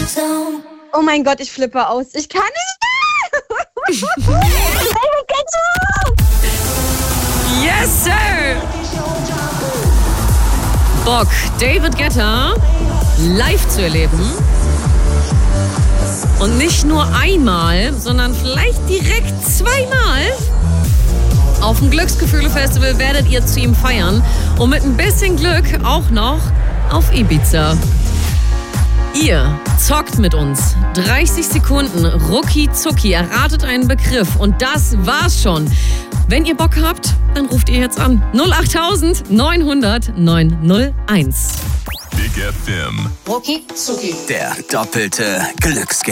Oh mein Gott, ich flippe aus. Ich kann nicht mehr. Yes, Sir! Bock, David Guetta live zu erleben. Und nicht nur einmal, sondern vielleicht direkt zweimal. Auf dem Glücksgefühle-Festival werdet ihr zu ihm feiern. Und mit ein bisschen Glück auch noch auf Ibiza. Ihr zockt mit uns. 30 Sekunden, rucki zucki, erratet einen Begriff. Und das war's schon. Wenn ihr Bock habt, dann ruft ihr jetzt an. 08000 900 901. Big FM. Rucki zucki. Der doppelte Glücksgewinn.